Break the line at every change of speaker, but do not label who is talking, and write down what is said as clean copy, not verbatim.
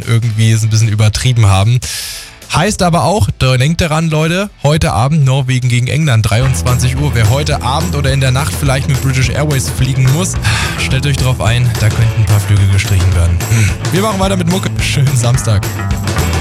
irgendwie es ein bisschen übertrieben haben. Heißt aber auch, denkt daran, Leute, heute Abend Norwegen gegen England, 23 Uhr. Wer heute Abend oder in der Nacht vielleicht mit British Airways fliegen muss, stellt euch drauf ein, da könnten ein paar Flüge gestrichen werden. Wir machen weiter mit Mucke. Schönen Samstag.